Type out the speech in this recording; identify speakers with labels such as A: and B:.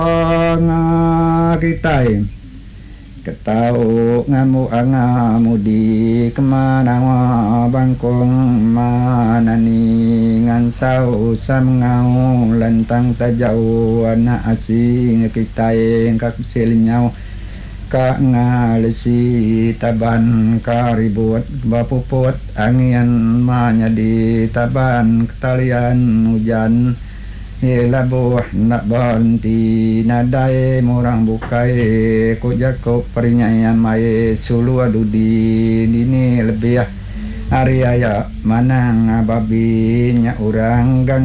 A: nga kita ketau ngamu angamudi kemana bangkong manani ngan sau sam ngau lantang tajau anak asing kita kak selinyau ka ngalesi taban karibut bapuput angian manyadi taban ketalian hujan labuh nak banti nadai murang bukai ko jako perinyayan mai sulu adudi ini lebih hari aya manang babi nya urang gang